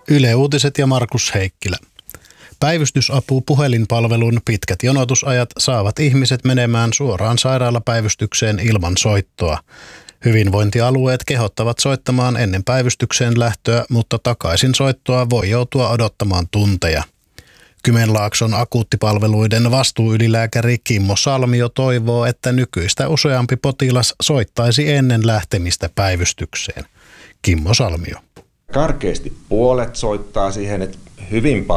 Yle Uutiset ja Markus Heikkilä. Päivystysapu puhelinpalvelun pitkät jonotusajat saavat ihmiset menemään suoraan sairaalapäivystykseen ilman soittoa. Hyvinvointialueet kehottavat soittamaan ennen päivystykseen lähtöä, mutta takaisin soittoa voi joutua odottamaan tunteja. Kymenlaakson akuuttipalveluiden vastuuylilääkäri Kimmo Salmio toivoo, että nykyistä useampi potilas soittaisi ennen lähtemistä päivystykseen. Kimmo Salmio. Karkeasti puolet soittaa siihen, että hyvin paljon